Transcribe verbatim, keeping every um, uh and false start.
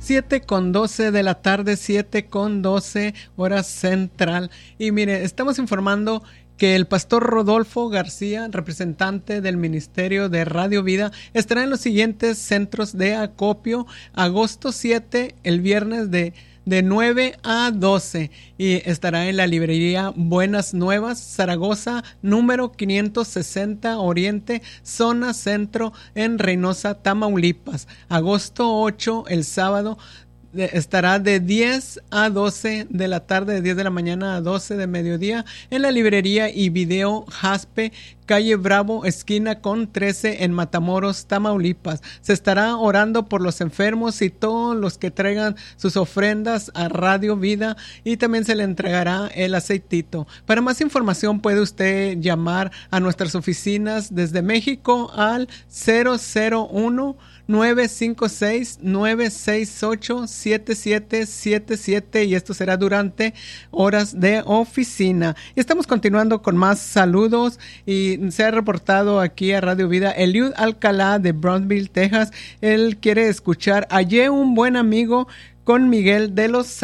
siete con doce de la tarde, siete con doce hora central. Y mire, estamos informando que el pastor Rodolfo García, representante del Ministerio de Radio Vida, estará en los siguientes centros de acopio: agosto siete, el viernes de de nueve a doce, y estará en la librería Buenas Nuevas, Zaragoza, número quinientos sesenta Oriente, zona centro, en Reynosa, Tamaulipas. Agosto ocho, el sábado, estará de diez a doce de la tarde, de diez de la mañana a doce de mediodía, en la librería y video Jaspe, calle Bravo, esquina con trece, en Matamoros, Tamaulipas. Se estará orando por los enfermos y todos los que traigan sus ofrendas a Radio Vida, y también se le entregará el aceitito. Para más información puede usted llamar a nuestras oficinas desde México al cero cero uno, nueve cinco seis, nueve seis ocho, siete siete siete siete, y esto será durante horas de oficina. Y estamos continuando con más saludos, y se ha reportado aquí a Radio Vida Eliud Alcalá de Brownsville, Texas. Él quiere escuchar Hallé un buen amigo con Miguel de los